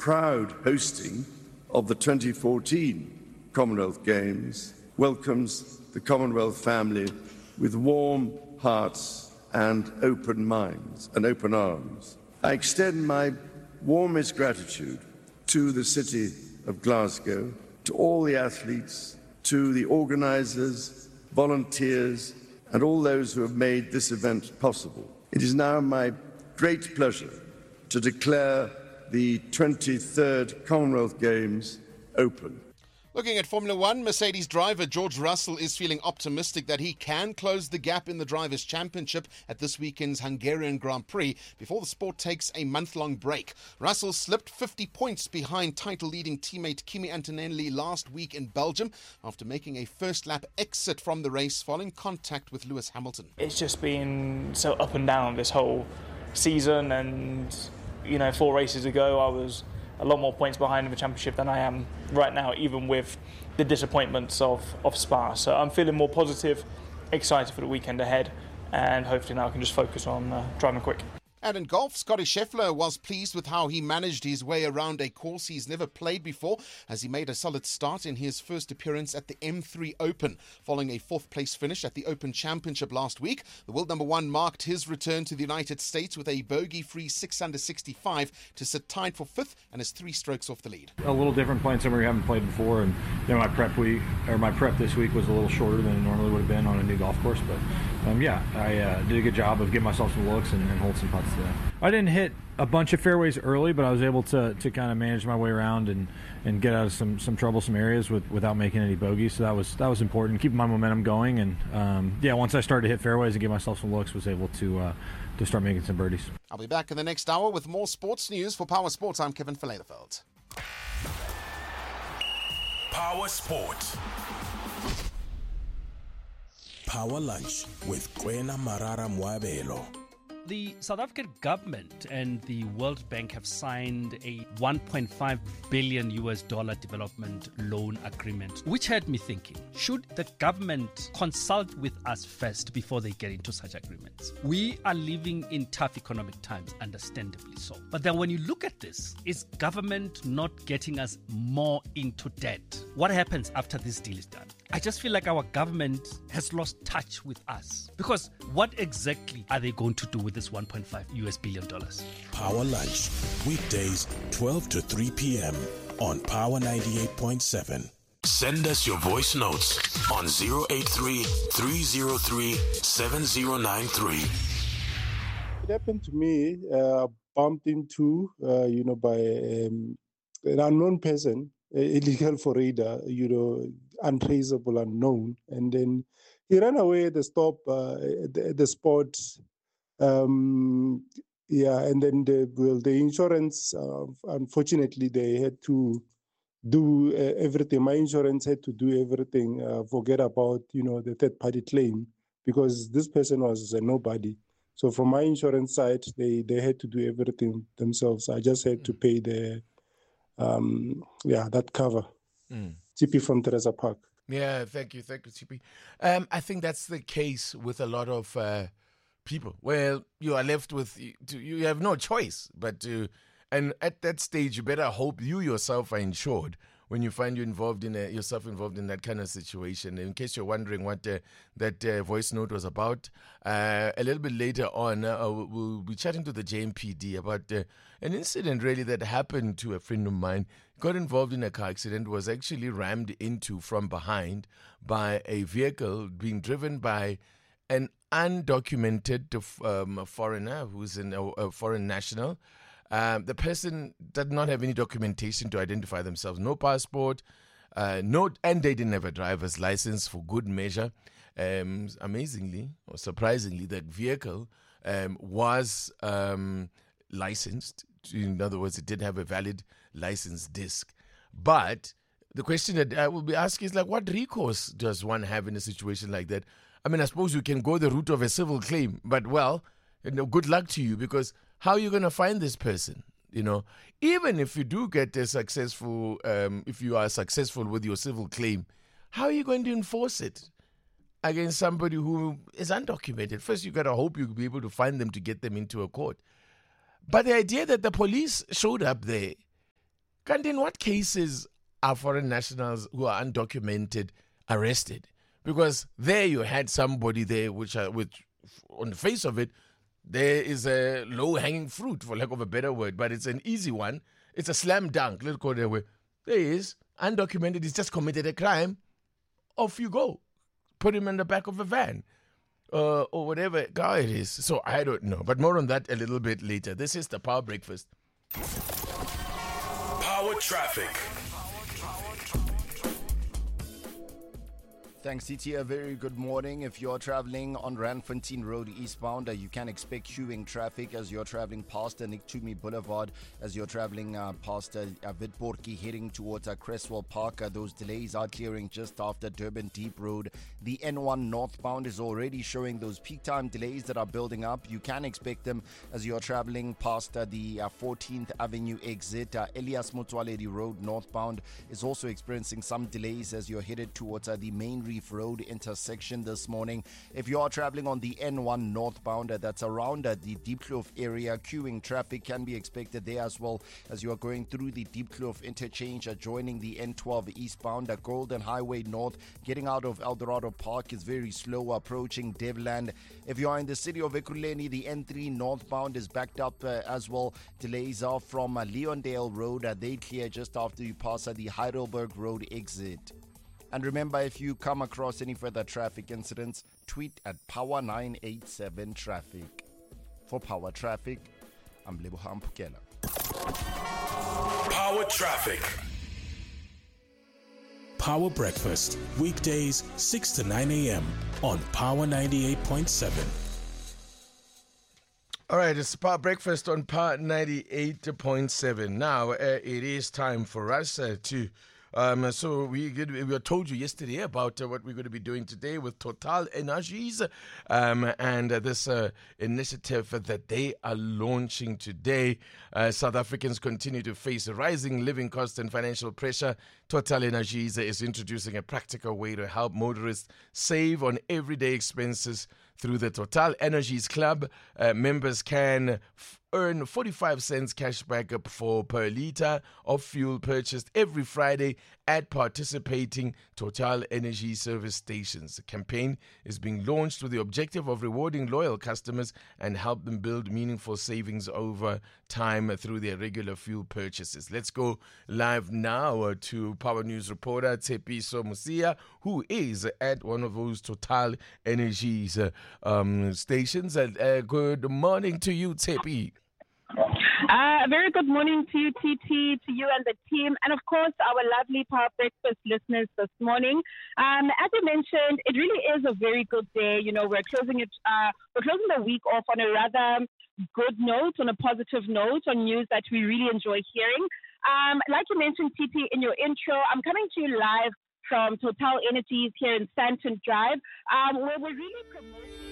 proud hosting of the 2014 Commonwealth Games welcomes the Commonwealth family with warm hearts and open minds and open arms. I extend my warmest gratitude to the city of Glasgow, to all the athletes, to the organisers, volunteers, and all those who have made this event possible. It is now my great pleasure to declare the 23rd Commonwealth Games open. Looking at Formula One, Mercedes driver George Russell is feeling optimistic that he can close the gap in the Drivers' Championship at this weekend's Hungarian Grand Prix before the sport takes a month-long break. Russell slipped 50 points behind title-leading teammate Kimi Antonelli last week in Belgium after making a first-lap exit from the race following contact with Lewis Hamilton. It's just been so up and down this whole season, and 4 races ago I was a lot more points behind in the championship than I am right now, even with the disappointments of Spa. So I'm feeling more positive, excited for the weekend ahead, and hopefully now I can just focus on driving quick. And in golf, Scotty Scheffler was pleased with how he managed his way around a course he's never played before, as he made a solid start in his first appearance at the M3 Open. Following a 4th place finish at the Open Championship last week, the world number 1 marked his return to the United States with a bogey-free 6 under 65 to sit tied for 5th and is 3 strokes off the lead. A little different playing somewhere you haven't played before, and my prep this week was a little shorter than it normally would have been on a new golf course, but I did a good job of getting myself some looks and hold some putts today. I didn't hit a bunch of fairways early, but I was able to kind of manage my way around and get out of some troublesome areas without making any bogeys. So that was important, keeping my momentum going. And once I started to hit fairways and give myself some looks, was able to start making some birdies. I'll be back in the next hour with more sports news. For Power Sports, I'm Kevin Verleideveld. Power Sport. Power Lunch with Kwena Marara Mwabelo. The South African government and the World Bank have signed a $1.5 billion development loan agreement, which had me thinking, should the government consult with us first before they get into such agreements? We are living in tough economic times, understandably so. But then when you look at this, is government not getting us more into debt? What happens after this deal is done? I just feel like our government has lost touch with us, because what exactly are they going to do with this $1.5 billion? Power Lunch, weekdays 12 to 3 p.m. on Power 98.7. Send us your voice notes on 083-303-7093. It happened to me. Bumped into, by an unknown person, illegal forader, untraceable, unknown, and then he ran away at the stop, at the spot. And then the insurance, unfortunately, they had to do everything. My insurance had to do everything. Forget about the third party claim, because this person was a nobody. So from my insurance side, they had to do everything themselves. I just had to pay that cover. TP from Teresa Park. Yeah, thank you, TP. I think that's the case with a lot of people. Well, you are left with, you have no choice but to, and at that stage, you better hope you yourself are insured when you find yourself involved in that kind of situation. In case you're wondering what that voice note was about, a little bit later on, we'll be chatting to the JMPD about an incident really that happened to a friend of mine. Got involved in a car accident, was actually rammed into from behind by a vehicle being driven by an undocumented foreigner who's a foreign national. The person did not have any documentation to identify themselves. No passport, and they didn't have a driver's license for good measure. Amazingly or surprisingly, that vehicle was licensed. In other words, it did have a valid license disc. But the question that I will be asking is, what recourse does one have in a situation like that? I mean, I suppose you can go the route of a civil claim, but good luck to you, because how are you going to find this person? Even if you do get a successful, if you are successful with your civil claim, how are you going to enforce it against somebody who is undocumented? First, you got to hope you'll be able to find them to get them into a court. But the idea that the police showed up there And in what cases are foreign nationals who are undocumented arrested? Because there you had somebody there which on the face of it, there is a low-hanging fruit, for lack of a better word, but it's an easy one. It's a slam dunk. Let's go that way. There he is, undocumented. He's just committed a crime. Off you go. Put him in the back of a van or whatever car it is. So I don't know. But more on that a little bit later. This is the Power Breakfast. Power Traffic. Thanks, TT. A very good morning. If you're traveling on Randfontein Road eastbound, you can expect queuing traffic as you're traveling past Nick Toomey Boulevard, as you're traveling past Witborkie heading towards Cresswell Park. Those delays are clearing just after Durban Deep Road. The N1 northbound is already showing those peak time delays that are building up. You can expect them as you're traveling past the 14th Avenue exit. Elias Motsoaledi Road northbound is also experiencing some delays as you're headed towards the main Reef Road intersection this morning. If you are traveling on the N1 northbound, that's around the Deep Kloof area, queuing traffic can be expected there as well as you are going through the Deep Kloof interchange, joining the N12 eastbound. Golden Highway North, getting out of Eldorado Park is very slow, approaching Devland. If you are in the city of Ekurhuleni, the N3 northbound is backed up as well. Delays are from Leondale Road. They clear just after you pass the Heidelberg Road exit. And remember, if you come across any further traffic incidents, tweet at Power987 Traffic. For Power Traffic, I'm Leboha Mpukela. Power Traffic. Power Breakfast, weekdays 6 to 9 a.m. on Power 98.7. All right, it's Power Breakfast on Power 98.7. Now, it is time for us to... So we were told you yesterday about what we're going to be doing today with Total Energies and this initiative that they are launching today. South Africans continue to face rising living costs and financial pressure. Total Energies is introducing a practical way to help motorists save on everyday expenses through the Total Energies Club. Members can earn 45 cents cash back per litre of fuel purchased every Friday at participating Total Energy service stations. The campaign is being launched with the objective of rewarding loyal customers and help them build meaningful savings over time through their regular fuel purchases. Let's go live now to Power News reporter Tshepiso Musia, who is at one of those Total Energies stations. Good morning to you, Tshepi. Very good morning to you, TT, to you and the team, and of course our lovely Power Breakfast listeners this morning. As you mentioned, it really is a very good day. You know, we're closing the week off on a rather good note, on a positive note, on news that we really enjoy hearing. Like you mentioned, TT, in your intro, I'm coming to you live from Total Energies here in Stanton Drive, where we're really promoting